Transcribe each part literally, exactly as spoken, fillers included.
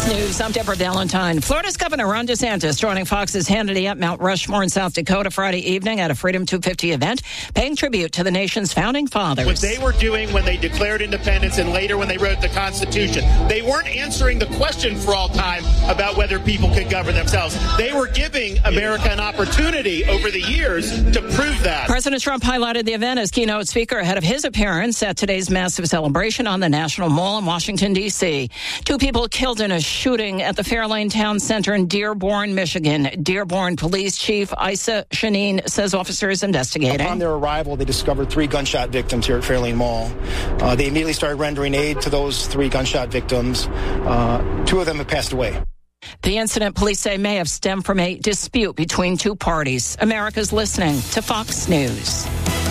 News, I'm Deborah Valentine. Florida's Governor Ron DeSantis joining Fox's Hannity at Mount Rushmore in South Dakota Friday evening at a Freedom two fifty event, paying tribute to the nation's founding fathers. What they were doing when they declared independence and later when they wrote the Constitution, they weren't answering the question for all time about whether people could govern themselves. They were giving America an opportunity over the years to prove that. President Trump highlighted the event as keynote speaker ahead of his appearance at today's massive celebration on the National Mall in Washington, D C. Two people killed in a shooting at the Fairlane Town Center in Dearborn, Michigan. Dearborn Police Chief Isa Shaneen says officers investigating. Upon their arrival, they discovered three gunshot victims here at Fairlane Mall. Uh, they immediately started rendering aid to those three gunshot victims. Uh, two of them have passed away. The incident, police say, may have stemmed from a dispute between two parties. America's listening to Fox News.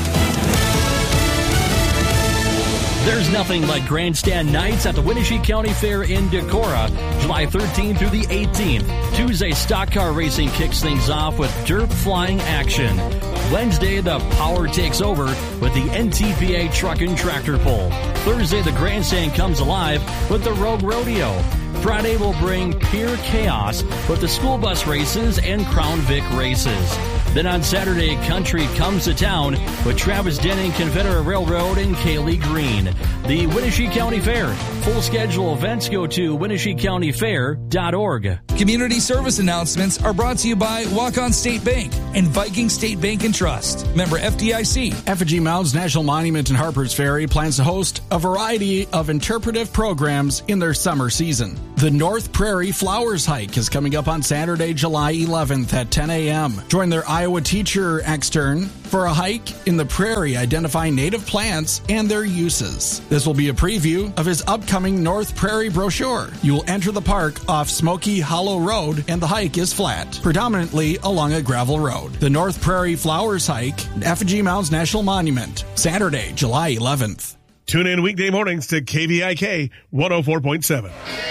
There's nothing like grandstand nights at the Winnebago County Fair in Decorah, July thirteenth through the eighteenth. Tuesday, stock car racing kicks things off with dirt flying action. Wednesday, the power takes over with the N T P A truck and tractor pull. Thursday, the grandstand comes alive with the Rogue Rodeo. Friday will bring pure chaos with the school bus races and Crown Vic races. Then on Saturday, country comes to town with Travis Denning, Confederate Railroad, and Kaylee Green. The Winnebago County Fair. Full schedule events go to Winnebago County Fair dot org. Community service announcements are brought to you by Walk-On State Bank and Viking State Bank and Trust. Member F D I C. Effigy Mounds National Monument in Harpers Ferry plans to host a variety of interpretive programs in their summer season. The North Prairie Flowers Hike is coming up on Saturday, July eleventh at ten a.m. Join their Iowa teacher extern for a hike in the prairie identifying native plants and their uses. This will be a preview of his upcoming North Prairie brochure. You will enter the park off Smoky Hollow Road, and the hike is flat, predominantly along a gravel road. The North Prairie Flowers Hike, Effigy Mounds National Monument, Saturday, July eleventh. Tune in weekday mornings to K V I K one oh four point seven.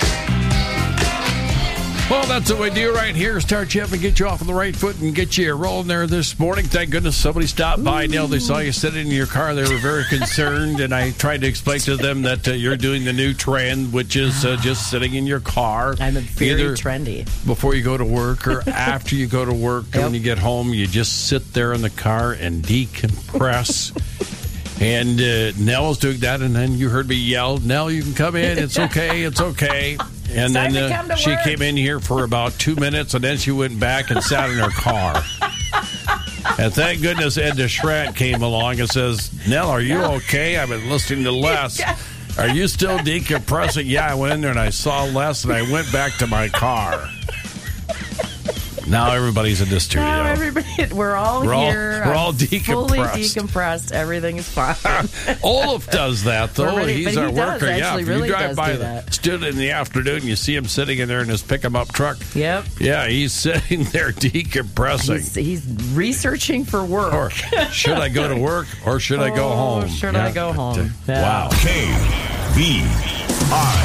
Well, that's what we do right here. Start you up and get you off on the right foot and get you rolling there this morning. Thank goodness somebody stopped by. Neil, they saw you sitting in your car. They were very concerned, and I tried to explain to them that uh, you're doing the new trend, which is uh, just sitting in your car. I'm very Either trendy. Before you go to work or after you go to work. Yep. When you get home, you just sit there in the car and decompress. And uh, Nell was doing that, and then you heard me yell, Nell, you can come in. It's okay. It's okay. And Time then to come uh, to she work. came in here for about two minutes, and then she went back and sat in her car. And thank goodness Ed DeShrat came along and says, Nell, are you okay? I've been listening to Les. Are you still decompressing? Yeah, I went in there and I saw Les, and I went back to my car. Now everybody's in the studio. Now everybody, we're all we're here. All, we're all I'm decompressed. Fully decompressed. Everything is fine. Olaf does that, though. Ready, He's but our he worker. Does, yeah, actually, if really you drive does by do the that. student in the afternoon, you see him sitting in there in his pick-em-up truck. Yep. Yeah, he's sitting there decompressing. He's, he's researching for work. Or should I go to work or should I go Oh, home? Should Yeah. I go home? Yeah. Wow. K V I